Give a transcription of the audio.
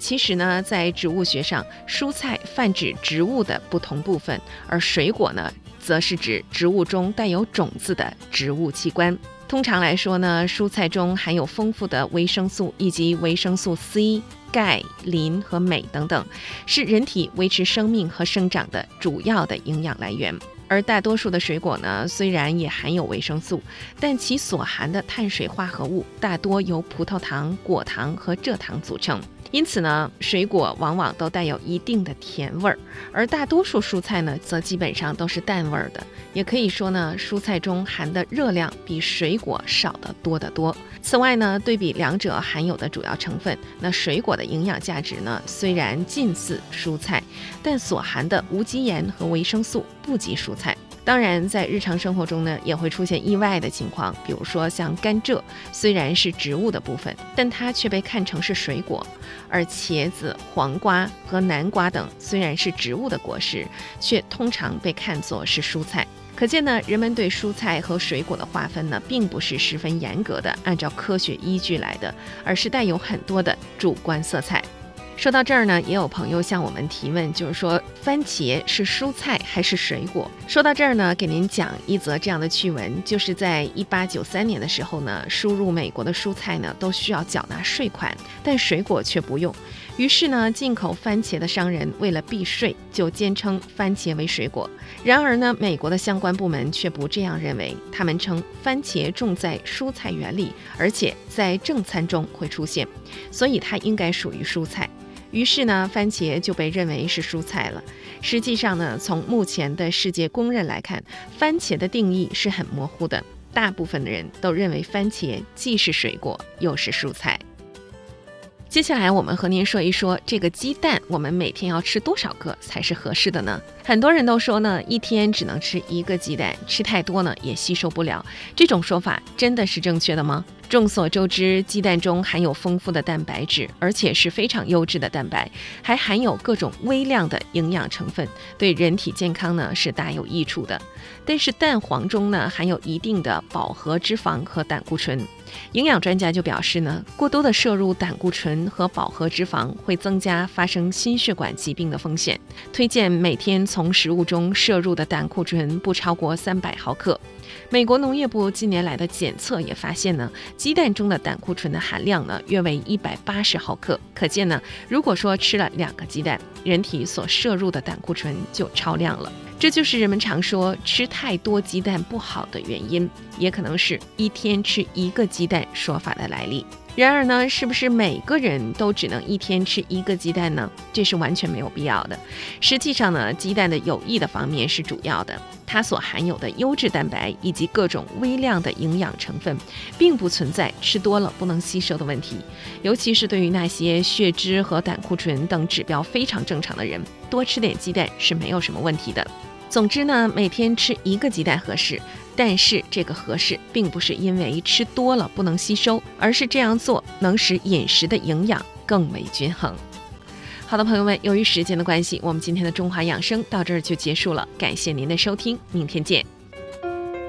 其实呢，在植物学上，蔬菜泛指植物的不同部分，而水果呢，则是指植物中带有种子的植物器官。通常来说呢，蔬菜中含有丰富的维生素以及维生素 C、钙、磷和镁等等，是人体维持生命和生长的主要的营养来源。而大多数的水果呢，虽然也含有维生素，但其所含的碳水化合物大多由葡萄糖、果糖和蔗糖组成。因此呢，水果往往都带有一定的甜味儿，而大多数蔬菜呢，则基本上都是淡味儿的。也可以说呢，蔬菜中含的热量比水果少得多得多。此外呢，对比两者含有的主要成分，那水果的营养价值呢，虽然近似蔬菜，但所含的无机盐和维生素不及蔬菜。当然，在日常生活中呢，也会出现意外的情况，比如说像甘蔗，虽然是植物的部分，但它却被看成是水果；而茄子、黄瓜和南瓜等虽然是植物的果实，却通常被看作是蔬菜。可见呢，人们对蔬菜和水果的划分呢，并不是十分严格的按照科学依据来的，而是带有很多的主观色彩。说到这儿呢，也有朋友向我们提问，就是说番茄是蔬菜还是水果？说到这儿呢，给您讲一则这样的趣闻，就是在1893年的时候呢，输入美国的蔬菜呢都需要缴纳税款，但水果却不用。于是呢，进口番茄的商人为了避税，就坚称番茄为水果。然而呢，美国的相关部门却不这样认为，他们称番茄种在蔬菜园里，而且在正餐中会出现，所以它应该属于蔬菜。于是呢，番茄就被认为是蔬菜了。实际上呢，从目前的世界公认来看，番茄的定义是很模糊的。大部分的人都认为番茄既是水果又是蔬菜。接下来我们和您说一说这个鸡蛋，我们每天要吃多少个才是合适的呢？很多人都说呢，一天只能吃1个鸡蛋，吃太多呢也吸收不了。这种说法真的是正确的吗？众所周知，鸡蛋中含有丰富的蛋白质，而且是非常优质的蛋白，还含有各种微量的营养成分，对人体健康呢是大有益处的。但是蛋黄中呢含有一定的饱和脂肪和胆固醇，营养专家就表示呢，过多的摄入胆固醇和饱和脂肪会增加发生心血管疾病的风险，推荐每天从食物中摄入的胆固醇不超过300毫克。美国农业部近年来的检测也发现呢，鸡蛋中的胆固醇的含量呢约为180毫克。可见呢，如果说吃了2个鸡蛋，人体所摄入的胆固醇就超量了。这就是人们常说吃太多鸡蛋不好的原因，也可能是一天吃1个鸡蛋说法的来历。然而呢，是不是每个人都只能一天吃1个鸡蛋呢？这是完全没有必要的。实际上呢，鸡蛋的有益的方面是主要的，它所含有的优质蛋白以及各种微量的营养成分，并不存在吃多了不能吸收的问题。尤其是对于那些血脂和胆固醇等指标非常正常的人，多吃点鸡蛋是没有什么问题的。总之呢，每天吃1个鸡蛋合适，但是这个合适并不是因为吃多了不能吸收，而是这样做能使饮食的营养更为均衡。好的，朋友们，由于时间的关系，我们今天的中华养生到这儿就结束了，感谢您的收听，明天见。